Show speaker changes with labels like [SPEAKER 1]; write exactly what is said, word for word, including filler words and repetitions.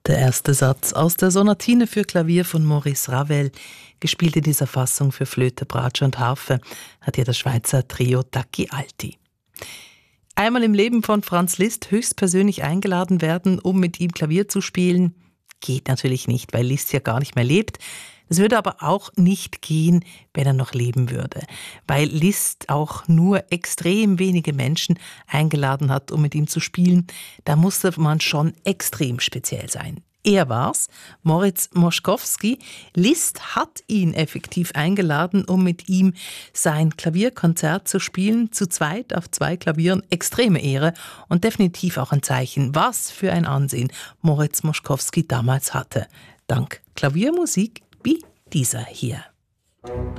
[SPEAKER 1] Der erste Satz aus der Sonatine für Klavier von Maurice Ravel, gespielt in dieser Fassung für Flöte, Bratsche und Harfe, hat hier das Schweizer Trio Tacchi Alti. Einmal im Leben von Franz Liszt höchstpersönlich eingeladen werden, um mit ihm Klavier zu spielen, geht natürlich nicht, weil Liszt ja gar nicht mehr lebt. Es würde aber auch nicht gehen, wenn er noch leben würde, weil Liszt auch nur extrem wenige Menschen eingeladen hat, um mit ihm zu spielen. Da musste man schon extrem speziell sein. Er war's, Moritz Moszkowski. Liszt hat ihn effektiv eingeladen, um mit ihm sein Klavierkonzert zu spielen, zu zweit auf zwei Klavieren. Extreme Ehre und definitiv auch ein Zeichen, was für ein Ansehen Moritz Moszkowski damals hatte. Dank Klaviermusik wie dieser hier.